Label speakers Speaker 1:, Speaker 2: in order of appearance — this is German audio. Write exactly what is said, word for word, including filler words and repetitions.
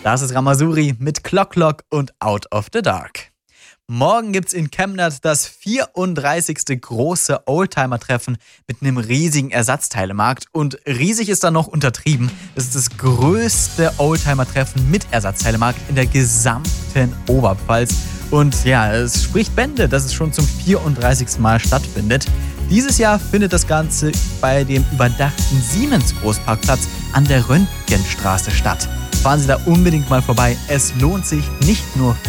Speaker 1: Das ist Ramazuri mit Clock Clock und Out of the Dark. Morgen gibt's in Chemnat das vierunddreißigste große Oldtimer-Treffen mit einem riesigen Ersatzteilemarkt. Und riesig ist da noch untertrieben. Es ist das größte Oldtimer-Treffen mit Ersatzteilemarkt in der gesamten Oberpfalz. Und ja, es spricht Bände, dass es schon zum vierunddreißigsten Mal stattfindet. Dieses Jahr findet das Ganze bei dem überdachten Siemens-Großparkplatz an der Röntgenstraße statt. Fahren Sie da unbedingt mal vorbei. Es lohnt sich nicht nur für